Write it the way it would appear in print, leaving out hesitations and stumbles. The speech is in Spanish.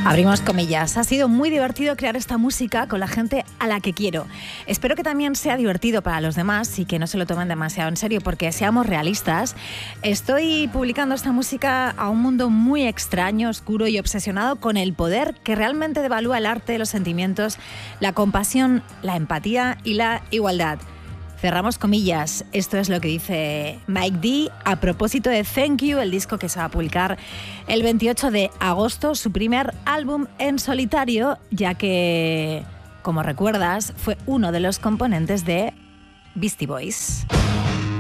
Abrimos comillas. Ha sido muy divertido crear esta música con la gente a la que quiero. Espero que también sea divertido para los demás y que no se lo tomen demasiado en serio, porque seamos realistas. Estoy publicando esta música a un mundo muy extraño, oscuro y obsesionado con el poder que realmente devalúa el arte, los sentimientos, la compasión, la empatía y la igualdad. Cerramos comillas. Esto es lo que dice Mike D a propósito de Thank You, el disco que se va a publicar el 28 de agosto, su primer álbum en solitario, ya que, como recuerdas, fue uno de los componentes de Beastie Boys.